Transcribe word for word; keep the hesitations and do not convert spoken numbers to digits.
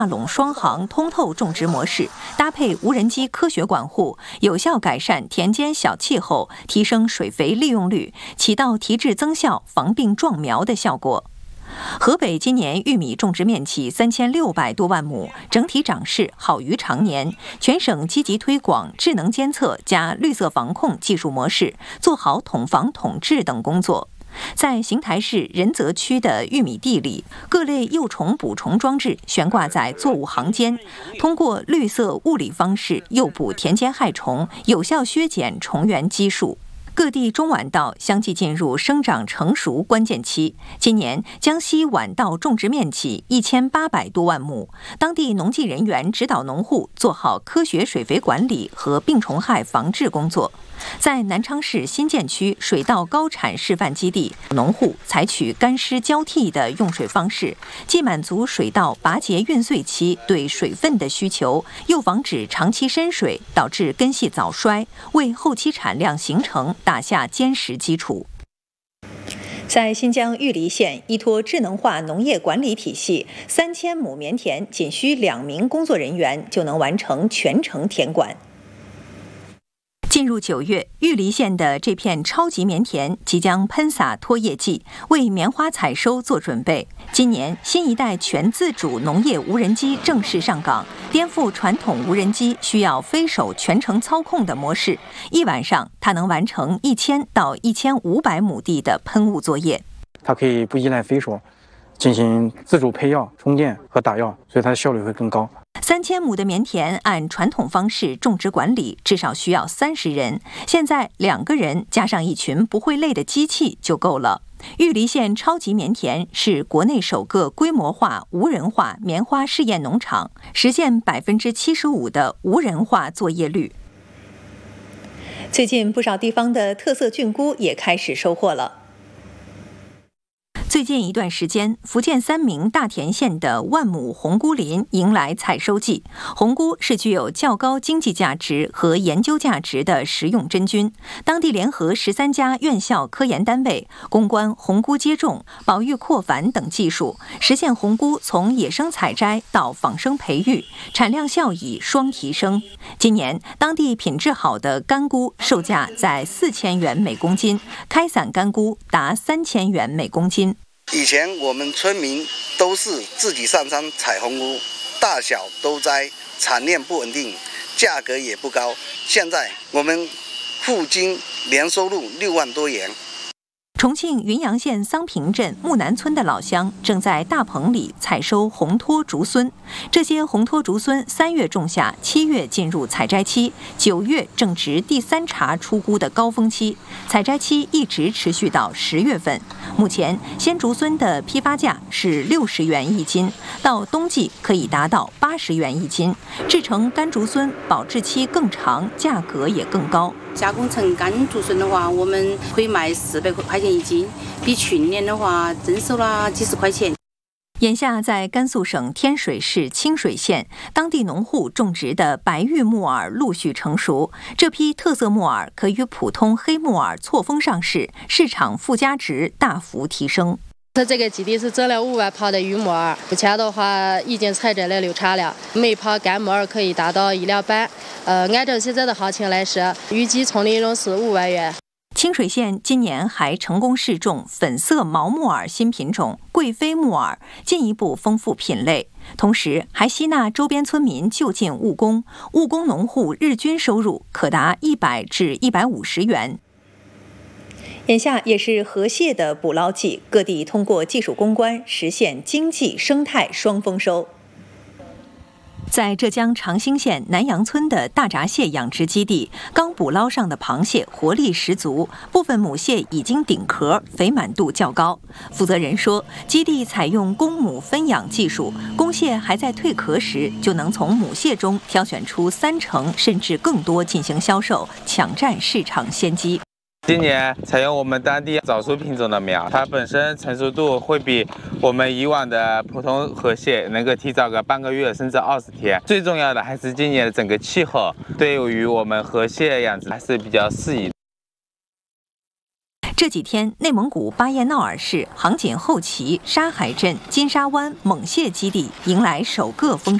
纳垄双行通透种植模式，搭配无人机科学管护，有效改善田间小气候，提升水肥利用率，起到提质增效、防病壮苗的效果。河北今年玉米种植面积三千六百多万亩，整体长势好于常年。全省积极推广智能监测加绿色防控技术模式，做好统防统治等工作。在邢台市仁泽区的玉米地里，各类幼虫捕虫装置悬挂在作物行间，通过绿色物理方式诱捕田间害虫，有效削减虫源基数。各地中晚稻相继进入生长成熟关键期。今年江西晚稻种植面积一千八百多万亩，当地农技人员指导农户做好科学水肥管理和病虫害防治工作。在南昌市新建区水稻高产示范基地，农户采取干湿交替的用水方式，既满足水稻拔节孕穗期对水分的需求，又防止长期深水导致根系早衰，为后期产量形成打下坚实基础。在新疆玉梨县，依托智能化农业管理体系，三千亩棉田仅需两名工作人员就能完成全程田管。进入九月，玉梨县的这片超级棉田即将喷洒脱叶剂，为棉花采收做准备。今年，新一代全自主农业无人机正式上岗，颠覆传统无人机需要飞手全程操控的模式。一晚上，它能完成一千到一千五百亩地的喷雾作业。 它可以不依赖飞手，进行自主配药、充电和打药，所以它的效率会更高。 三千亩的棉田按传统方式种植管理，至少需要三十人。现在两个人加上一群不会累的机器就够了。玉梨县超级棉田是国内首个规模化无人化棉花试验农场，实现百分之七十五的无人化作业率。最近不少地方的特色菌菇也开始收获了。最近一段时间，福建三明大田县的万亩红菇林迎来采收季。红菇是具有较高经济价值和研究价值的食用真菌。当地联合十三家院校科研单位，攻关红菇接种、保育扩繁等技术，实现红菇从野生采摘到仿生培育，产量效益双提升。今年，当地品质好的干菇售价在四千元每公斤，开散干菇达三千元每公斤。 以前我们村民都是自己上山采红菇，大小都摘，产量不稳定，价格也不高。现在我们户均年收入六万多元。 重庆云阳县桑平镇木南村的老乡正在大棚里采收红托竹荪。这些红托竹荪三月种下，七月进入采摘期，九月正值第三茬出菇的高峰期，采摘期一直持续到十月份。目前鲜竹荪的批发价是六十元一斤，到冬季可以达到八十元一斤。制成干竹荪保质期更长，价格也更高。 加工成干竹荪的话，我们可以卖四百块钱一斤，比去年的话增收了几十块钱。 眼下，在甘肃省天水市清水县，当地农户种植的白玉木耳陆续成熟。这批特色木耳可与普通黑木耳错峰上市，市场附加值大幅提升。 这个基地是种了五万泡的玉木耳，目前的话已经采摘了六产了，每泡干木耳可以达到一两百。呃，按照现在的行情来说，预计纯利润是五万元。 清水县今年还成功试种粉色毛木耳新品种贵妃木耳，进一步丰富品类，同时还吸纳周边村民就近务工，务工农户日均收入可达一百至一百五十元。眼下也是河蟹的捕捞季，各地通过技术攻关，实现经济生态双丰收。在浙江长兴县南阳村的大闸蟹养殖基地，刚捕捞上的螃蟹活力十足，部分母蟹已经顶壳，肥满度较高。负责人说，基地采用公母分养技术，公蟹还在蜕壳时，就能从母蟹中挑选出三成甚至更多进行销售，抢占市场先机。 今年采用我们当地早熟品种的苗，它本身成熟度会比我们以往的普通河蟹能够提早个半个月甚至二十天。最重要的还是今年的整个气候对于我们河蟹养殖还是比较适宜。 这几天，内蒙古巴彦淖尔市杭锦后旗沙海镇金沙湾猛蟹基地迎来首个丰